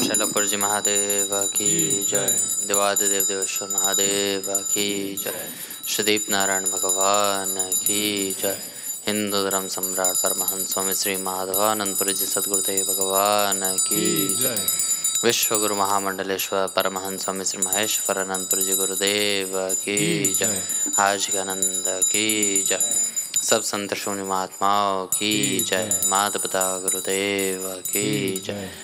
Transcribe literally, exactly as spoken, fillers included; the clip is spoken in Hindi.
शैलपुर जी महादेव की जय। देवादिदेव देवेश्वर महादेव की जय। श्रीदीप नारायण भगवान की जय। हिंदू धर्म सम्राट परमहंस स्वामी श्री माधवानंदपुरी जी सद्गुरुदेव भगवान की जय। विश्व गुरु महामंडलेश्वर परमहंस स्वामी श्री महेश्वरानंदपुरी जी गुरुदेव की जय। आज के आनंद की जय। सब संत शून्य महात्माओं की जय। माता पिता गुरुदेव की जय।